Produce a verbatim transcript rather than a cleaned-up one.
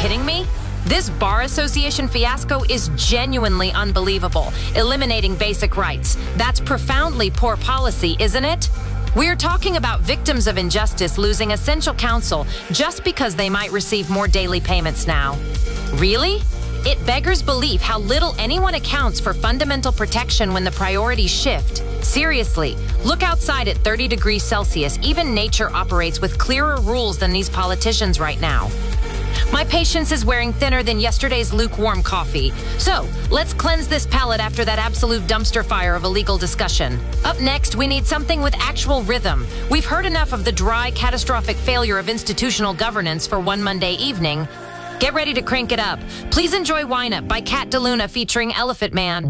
kidding me? This Bar Association fiasco is genuinely unbelievable, eliminating basic rights. That's profoundly poor policy, isn't it? We're talking about victims of injustice losing essential counsel just because they might receive more daily payments now. Really? It beggars belief how little anyone accounts for fundamental protection when the priorities shift. Seriously, look outside at thirty degrees Celsius. Even nature operates with clearer rules than these politicians right now. My patience is wearing thinner than yesterday's lukewarm coffee. So, let's cleanse this palate after that absolute dumpster fire of a legal discussion. Up next, we need something with actual rhythm. We've heard enough of the dry, catastrophic failure of institutional governance for one Monday evening. Get ready to crank it up. Please enjoy Wine Up by Kat DeLuna featuring Elephant Man.